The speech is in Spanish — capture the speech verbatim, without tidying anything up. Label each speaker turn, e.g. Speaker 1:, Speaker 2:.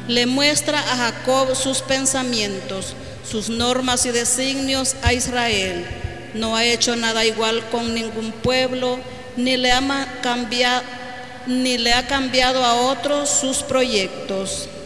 Speaker 1: Le muestra a Jacob sus pensamientos, sus normas y designios a Israel. No ha hecho nada igual con ningún pueblo, ni le ha cambiado, ni le ha cambiado a otros sus proyectos.